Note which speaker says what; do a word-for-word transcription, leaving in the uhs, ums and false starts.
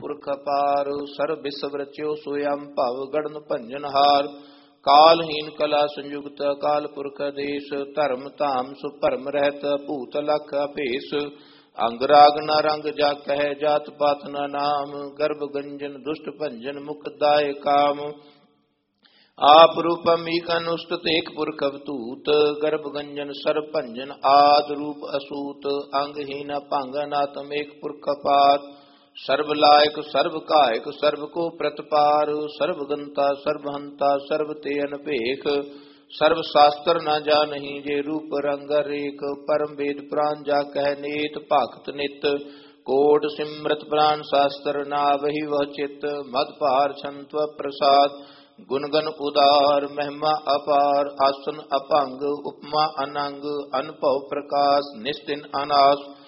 Speaker 1: पुरख अपार। सर्व विश्व रच्यो सोयम भव गणन भंजन हार। कालहीन कला संयुक्त अकाल पुरख आदेश। धर्म धाम सुभरम रहत भूत लख अभेस। अंग राग न रंग जा कह जात पात न नाम। गर्भ गंजन दुष्ट भंजन मुख दाय काम। आप रूपम ईक अनुष्टुत एक पुरख अवतूत। गर्भ गंजन सर्व भंजन आद रूप असूत। अंगहीन भंगनातम एक पुरख अपार। सर्व लायक सर्व कायक सर्व को प्रतपार। सर्व गंता सर्व हंता सर्व ते अनपेख। सर्व शास्त्र न जानहि जे रूप रंग रेख। परम वेद प्राण जा कह नेत भाखत नित। कोट सिमरत प्राण शास्त्र नावहि वह चित। मद पार छंत प्रसाद गुणगन उदार। महिमा अपार आसन अपंग उपमा अनंग। अनुभव प्रकाश निस्तिन अनास।